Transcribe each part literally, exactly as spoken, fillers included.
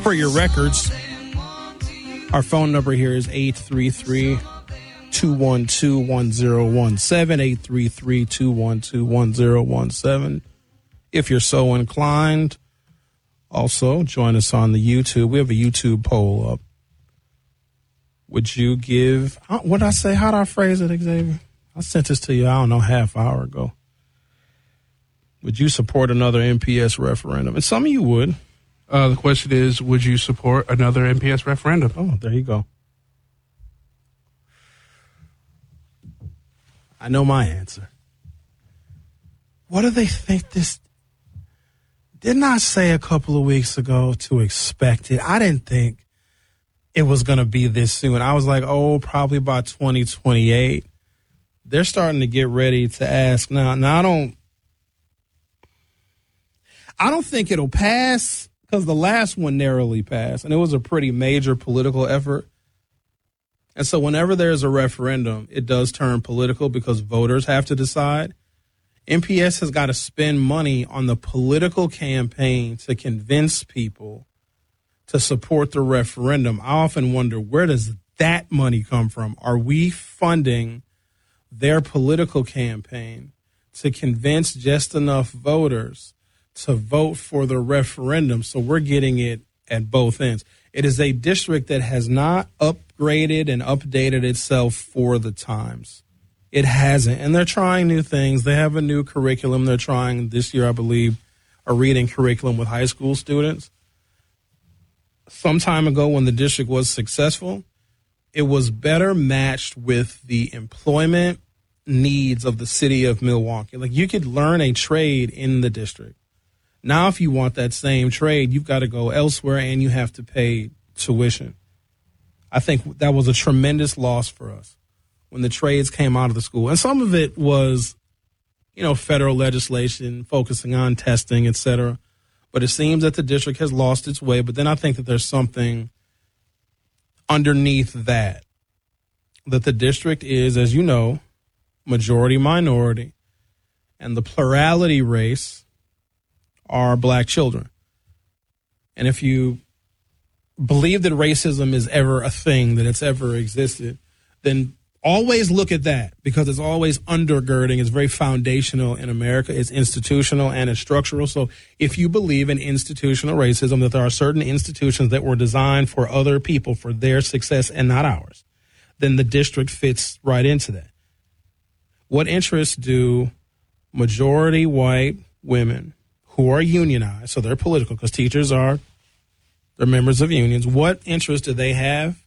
for your records, our phone number here is eight three three, two one two, one zero one seven, eight three three, two one two, one zero one seven. If you're so inclined, also join us on the YouTube. We have a YouTube poll up. Would you give, what did I say? How did I phrase it, Xavier? I sent this to you, I don't know, half hour ago. Would you support another N P S referendum? And some of you would. Uh, the question is, would you support another N P S referendum? Oh, there you go. I know my answer. What do they think this? Didn't I say a couple of weeks ago to expect it? I didn't think it was going to be this soon. I was like, oh, probably by twenty twenty-eight. They're starting to get ready to ask now. Now, I don't, I don't think it'll pass because the last one narrowly passed, and it was a pretty major political effort. And so whenever there's a referendum, it does turn political because voters have to decide. N P S has got to spend money on the political campaign to convince people to support the referendum. I often wonder, where does that money come from? Are we funding their political campaign to convince just enough voters to vote for the referendum? So we're getting it at both ends. It is a district that has not upgraded and updated itself for the times. It hasn't. And they're trying new things. They have a new curriculum. They're trying this year, I believe, a reading curriculum with high school students. Some time ago when the district was successful, it was better matched with the employment needs of the city of Milwaukee. Like, you could learn a trade in the district. Now, if you want that same trade, you've got to go elsewhere and you have to pay tuition. I think that was a tremendous loss for us when the trades came out of the school. And some of it was, you know, federal legislation focusing on testing, et cetera. But it seems that the district has lost its way. But then I think that there's something underneath that, that the district is, as you know, majority minority, and the plurality race are black children. And if you believe that racism is ever a thing, that it's ever existed, then always look at that, because it's always undergirding. It's very foundational in America. It's institutional and it's structural. So if you believe in institutional racism, that there are certain institutions that were designed for other people, for their success and not ours, then the district fits right into that. What interests do majority white women who are unionized, so they're political because teachers are, they're members of unions, what interest do they have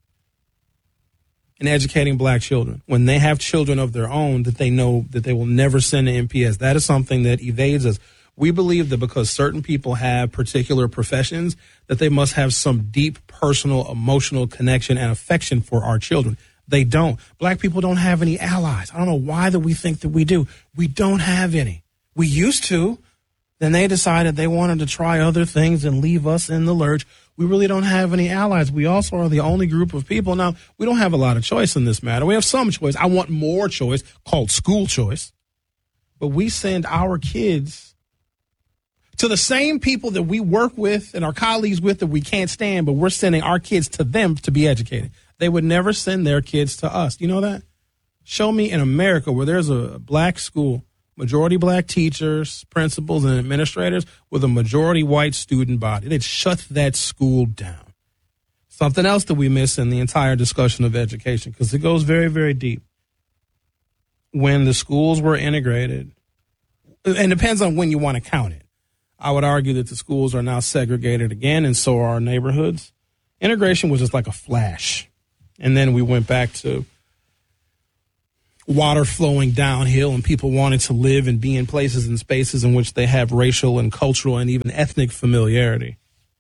in educating black children when they have children of their own that they know that they will never send to N P S? That is something that evades us. We believe that because certain people have particular professions, that they must have some deep personal, emotional connection and affection for our children. They don't. Black people don't have any allies. I don't know why that we think that we do. We don't have any. We used to. Then they decided they wanted to try other things and leave us in the lurch. We really don't have any allies. We also are the only group of people. Now, we don't have a lot of choice in this matter. We have some choice. I want more choice, called school choice. But we send our kids to the same people that we work with and our colleagues with that we can't stand, but we're sending our kids to them to be educated. They would never send their kids to us. You know that? Show me in America where there's a black school, majority black teachers, principals, and administrators with a majority white student body. They'd shut that school down. Something else that we miss in the entire discussion of education, because it goes very, very deep. When the schools were integrated, and it depends on when you want to count it. I would argue that the schools are now segregated again, and so are our neighborhoods. Integration was just like a flash. And then we went back to water flowing downhill and people wanting to live and be in places and spaces in which they have racial and cultural and even ethnic familiarity.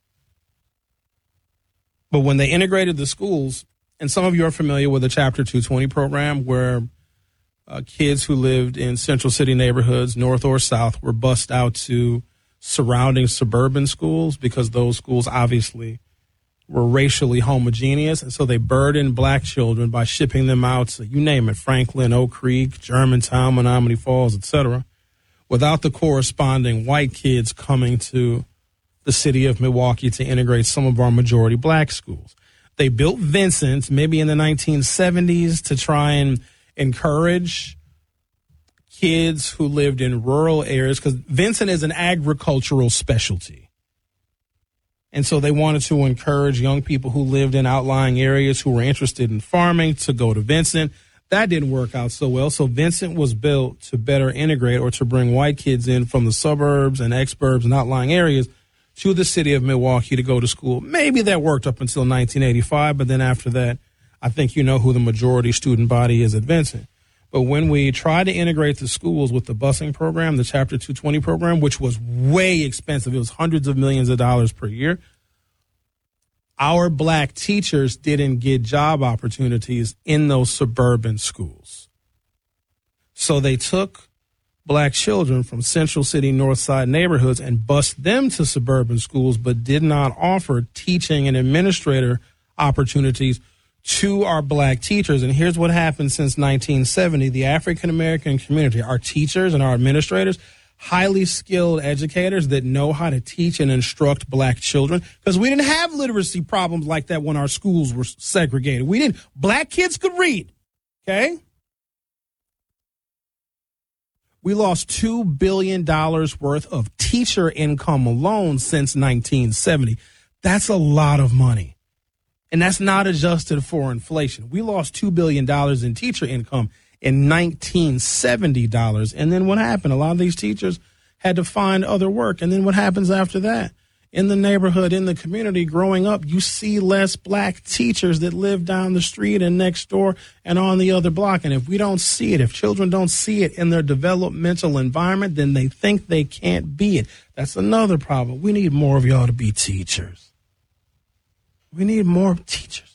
But when they integrated the schools, and some of you are familiar with the Chapter two twenty program, where uh, kids who lived in central city neighborhoods, north or south, were bussed out to surrounding suburban schools because those schools obviously were racially homogeneous, and so they burdened black children by shipping them out to, you name it, Franklin, Oak Creek, Germantown, Menomonee Falls, et cetera, without the corresponding white kids coming to the city of Milwaukee to integrate some of our majority black schools. They built Vincent maybe in the nineteen seventies to try and encourage kids who lived in rural areas, because Vincent is an agricultural specialty. And so they wanted to encourage young people who lived in outlying areas who were interested in farming to go to Vincent. That didn't work out so well. So Vincent was built to better integrate or to bring white kids in from the suburbs and exurbs and outlying areas to the city of Milwaukee to go to school. Maybe that worked up until nineteen eighty-five, but then after that, I think you know who the majority student body is at Vincent. But when we tried to integrate the schools with the busing program, the Chapter two twenty program, which was way expensive, it was hundreds of millions of dollars per year, our black teachers didn't get job opportunities in those suburban schools. So they took black children from Central City, North Side neighborhoods and bused them to suburban schools, but did not offer teaching and administrator opportunities to our black teachers. And here's what happened since nineteen seventy. The African-American community, our teachers and our administrators, highly skilled educators that know how to teach and instruct black children, because we didn't have literacy problems like that when our schools were segregated. We didn't. Black kids could read, okay? We lost two billion dollars worth of teacher income alone since nineteen seventy. That's a lot of money. And that's not adjusted for inflation. We lost two billion dollars in teacher income in nineteen seventy dollars. And then what happened? A lot of these teachers had to find other work. And then what happens after that? In the neighborhood, in the community, growing up, you see less black teachers that live down the street and next door and on the other block. And if we don't see it, if children don't see it in their developmental environment, then they think they can't be it. That's another problem. We need more of y'all to be teachers. We need more teachers.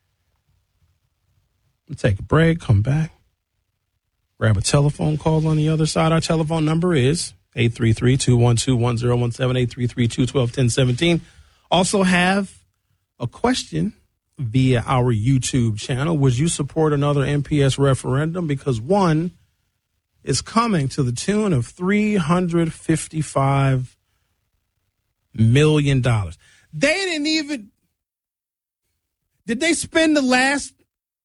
We'll take a break, come back, grab a telephone call on the other side. Our telephone number is eight three three, two one two, one zero one seven, eight three three, two one two, one zero one seven. Also have a question via our YouTube channel. Would you support another M P S referendum? Because one is coming to the tune of three hundred fifty-five million dollars. They didn't even... Did they spend the last...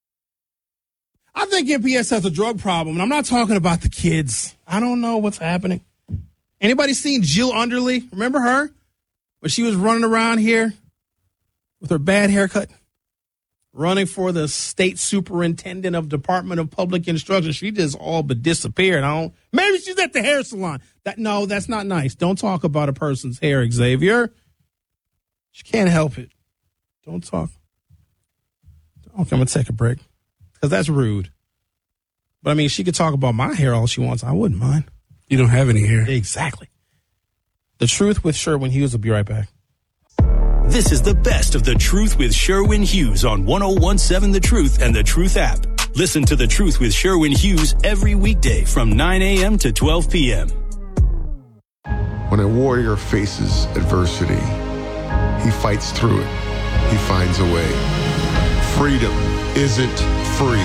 I think M P S has a drug problem, and I'm not talking about the kids. I don't know what's happening. Anybody seen Jill Underly? Remember her? When she was running around here with her bad haircut, running for the state superintendent of Department of Public Instruction. She just all but disappeared. I don't, maybe she's at the hair salon. That No, that's not nice. Don't talk about a person's hair, Xavier. She can't help it. Don't talk. Okay, I'm going to take a break because that's rude. But, I mean, she could talk about my hair all she wants. I wouldn't mind. You don't have any hair. Exactly. The Truth with Sherwin Hughes. Will be right back. This is the best of The Truth with Sherwin Hughes on one oh one seven The Truth and The Truth app. Listen to The Truth with Sherwin Hughes every weekday from nine a.m. to twelve p.m. When a warrior faces adversity, he fights through it. He finds a way. Freedom isn't free.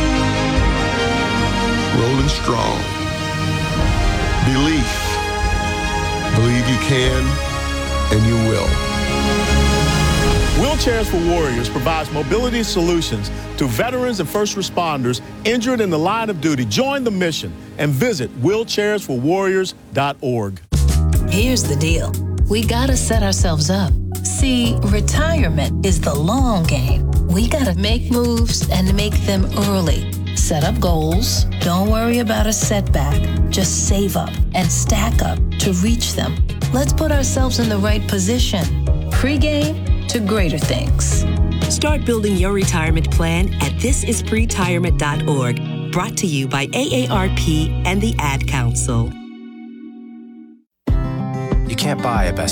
Rolling strong. Belief. Believe you can and you will. Wheelchairs for Warriors provides mobility solutions to veterans and first responders injured in the line of duty. Join the mission and visit wheelchairs for warriors dot org. Here's the deal. We gotta set ourselves up. See, retirement is the long game. We gotta make moves and make them early. Set up goals. Don't worry about a setback. Just save up and stack up to reach them. Let's put ourselves in the right position. Pre-game to greater things. Start building your retirement plan at this is pretirement dot org. Brought to you by A A R P and the Ad Council. You can't buy a best